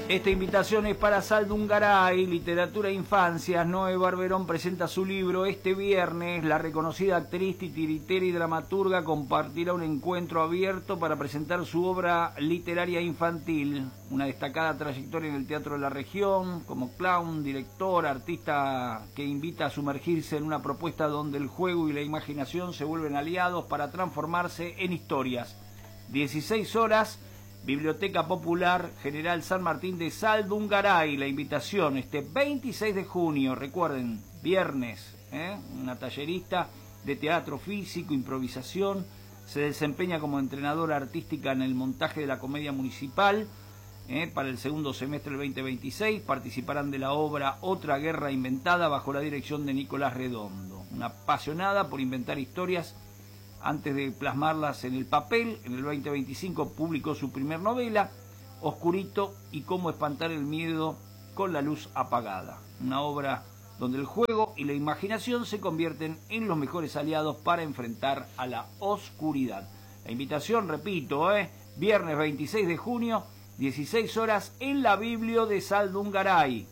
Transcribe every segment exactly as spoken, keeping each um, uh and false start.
Esta invitación es para Saldungaray, Literatura e Infancias. Noé Barberón presenta su libro este viernes. La reconocida actriz, titiritera y dramaturga compartirá un encuentro abierto para presentar su obra literaria infantil. Una destacada trayectoria en el teatro de la región, como clown, director, artista que invita a sumergirse en una propuesta donde el juego y la imaginación se vuelven aliados para transformarse en historias. dieciséis horas... Biblioteca Popular General San Martín de Saldungaray. La invitación este veintiséis de junio, recuerden, viernes, ¿eh? Una tallerista de teatro físico, improvisación, se desempeña como entrenadora artística en el montaje de la comedia municipal, ¿eh? Para el segundo semestre del veinte veintiséis participarán de la obra Otra Guerra Inventada bajo la dirección de Nicolás Redondo, una apasionada por inventar historias antes de plasmarlas en el papel. En el veinte veinticinco publicó su primer novela, Oscurito y cómo espantar el miedo con la luz apagada. Una obra donde el juego y la imaginación se convierten en los mejores aliados para enfrentar a la oscuridad. La invitación, repito, ¿eh? viernes veintiséis de junio, dieciséis horas, en la Biblio de Saldungaray.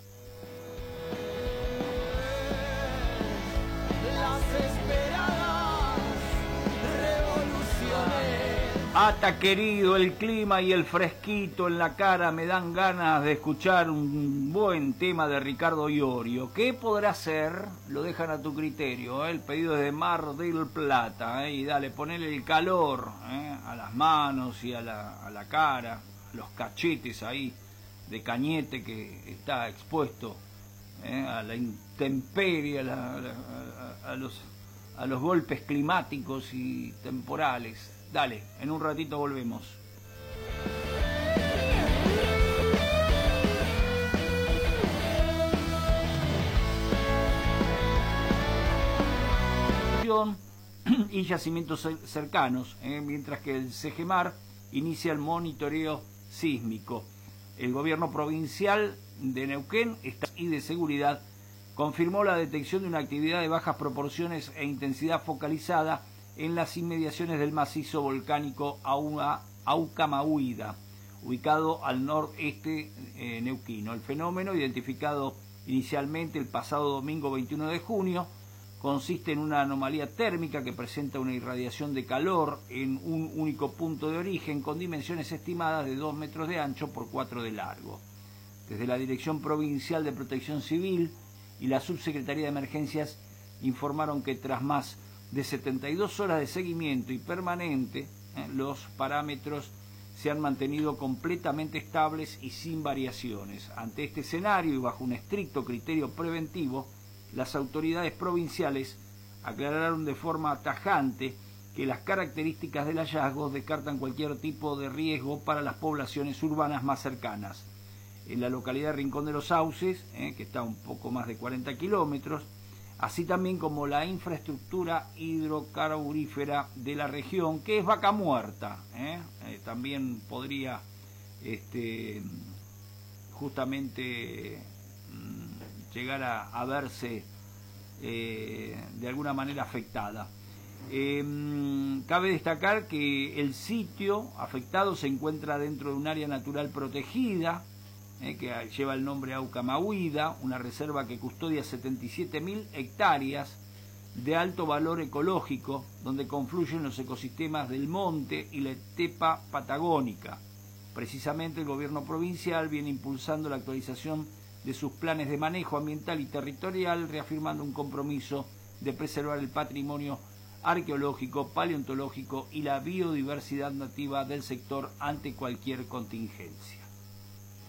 Ata querido, el clima y el fresquito en la cara me dan ganas de escuchar un buen tema de Ricardo Iorio. ¿Qué podrá ser? Lo dejan a tu criterio, ¿eh? El pedido es de Mar del Plata, ¿eh? Y dale, ponele el calor, ¿eh? A las manos y a la, a la cara, a los cachetes ahí de Cañete que está expuesto, ¿eh? A la intemperie, a, la, a, la, a, los, a los golpes climáticos y temporales. Dale, en un ratito volvemos. Y yacimientos cercanos, eh, mientras que el SEGEMAR inicia el monitoreo sísmico. El gobierno provincial de Neuquén y de seguridad confirmó la detección de una actividad de bajas proporciones e intensidad focalizada en las inmediaciones del macizo volcánico Aucamahuida, ubicado al noreste eh, neuquino. El fenómeno, identificado inicialmente el pasado domingo veintiuno de junio, consiste en una anomalía térmica que presenta una irradiación de calor en un único punto de origen con dimensiones estimadas de dos metros de ancho por cuatro de largo. Desde la Dirección Provincial de Protección Civil y la Subsecretaría de Emergencias informaron que tras más de setenta y dos horas de seguimiento y permanente, eh, los parámetros se han mantenido completamente estables y sin variaciones. Ante este escenario y bajo un estricto criterio preventivo, las autoridades provinciales aclararon de forma tajante que las características del hallazgo descartan cualquier tipo de riesgo para las poblaciones urbanas más cercanas. En la localidad de Rincón de los Sauces, eh, que está a un poco más de cuarenta kilómetros, así también como la infraestructura hidrocarburífera de la región, que es Vaca Muerta, ¿eh? Eh, también podría este, justamente mmm, llegar a, a verse eh, de alguna manera afectada. Eh, cabe destacar que el sitio afectado se encuentra dentro de un área natural protegida, Eh, que lleva el nombre Aucamahuida, una reserva que custodia setenta y siete mil hectáreas de alto valor ecológico, donde confluyen los ecosistemas del monte y la estepa patagónica. Precisamente el gobierno provincial viene impulsando la actualización de sus planes de manejo ambiental y territorial, reafirmando un compromiso de preservar el patrimonio arqueológico, paleontológico y la biodiversidad nativa del sector ante cualquier contingencia.